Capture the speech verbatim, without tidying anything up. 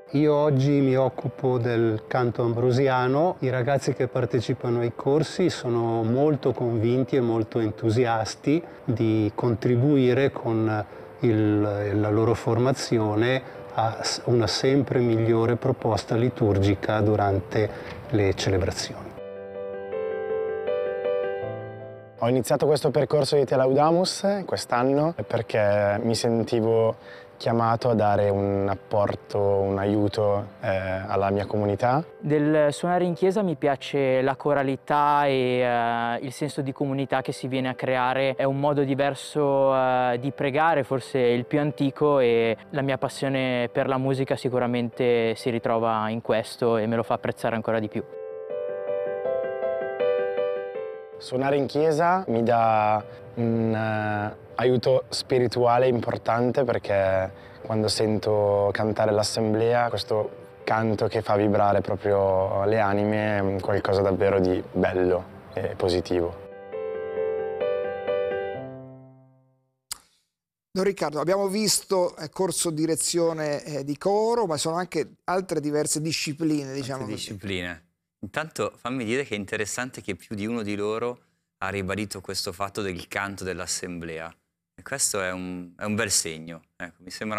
Io oggi mi occupo del canto ambrosiano. I ragazzi che partecipano ai corsi sono molto convinti e molto entusiasti di contribuire con il, la loro formazione a una sempre migliore proposta liturgica durante le celebrazioni. Ho iniziato questo percorso di Te Laudamus quest'anno perché mi sentivo chiamato a dare un apporto, un aiuto eh, alla mia comunità. Del suonare in chiesa mi piace la coralità e eh, il senso di comunità che si viene a creare. È un modo diverso eh, di pregare, forse il più antico, e la mia passione per la musica sicuramente si ritrova in questo e me lo fa apprezzare ancora di più. Suonare in chiesa mi dà un uh, aiuto spirituale importante perché quando sento cantare l'assemblea, questo canto che fa vibrare proprio le anime è qualcosa davvero di bello e positivo. Don Riccardo, abbiamo visto eh, corso direzione eh, di coro, ma sono anche altre diverse discipline, diciamo altre così. discipline. Intanto fammi dire che è interessante che più di uno di loro ha ribadito questo fatto del canto dell'assemblea. E questo è un, è un bel segno. Ecco, mi sembra